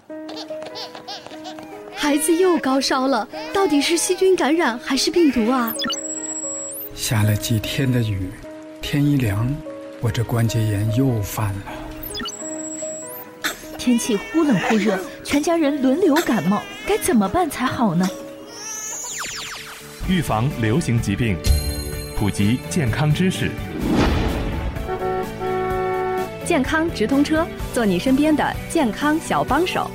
孩子又高烧了，到底是细菌感染还是病毒啊？ 下了几天的雨，天一凉，我这关节炎又犯了。 天气忽冷忽热，全家人轮流感冒，该怎么办才好呢？ 预防流行疾病，普及健康知识。 健康直通车，做你身边的健康小帮手。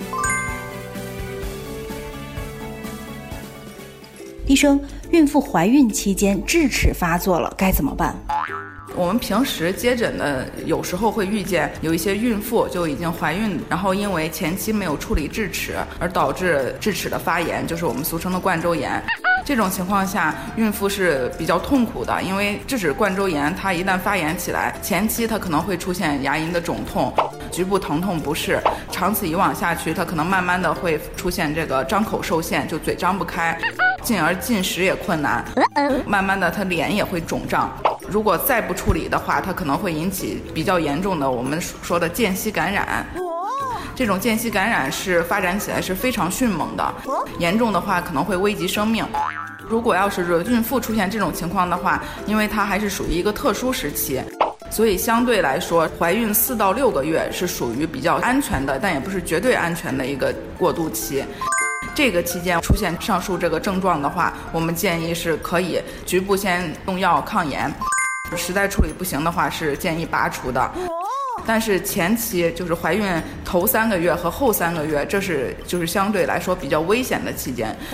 医生，孕妇怀孕期间智齿发作了，该怎么办？ 我们平时接诊的有时候会遇见有一些孕妇就已经怀孕，然后因为前期没有处理智齿而导致智齿的发炎，就是我们俗称的冠周炎。这种情况下，孕妇是比较痛苦的，因为智齿冠周炎它一旦发炎起来，前期它可能会出现牙龈的肿痛、局部疼痛不适，长此以往下去，它可能慢慢的会出现这个张口受限，就嘴张不开，进而进食也困难，慢慢的它脸也会肿胀。如果再不处理的话，它可能会引起比较严重的我们说的间隙感染。这种间隙感染是发展起来是非常迅猛的，严重的话可能会危及生命。如果要是孕妇出现这种情况的话，因为它还是属于一个特殊时期，所以相对来说怀孕4到6个月是属于比较安全的，但也不是绝对安全的一个过渡期。这个期间出现上述这个症状的话，我们建议是可以局部先用药抗炎，实在处理不行的话是建议拔除的。但是前期就是怀孕头3个月和后3个月，这是就是相对来说比较危险的期间。